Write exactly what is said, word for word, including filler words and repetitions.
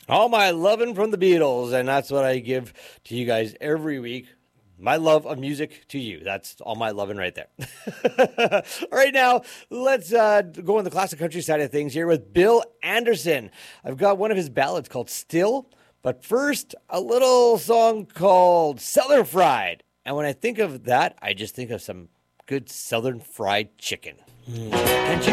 All my loving from the Beatles, and that's what I give to you guys every week. My love of music to you. That's all my loving right there. All right, now let's uh, go on the classic country side of things here with Bill Anderson. I've got one of his ballads called Still, but first, a little song called Southern Fried. And when I think of that, I just think of some good Southern fried chicken. Mm.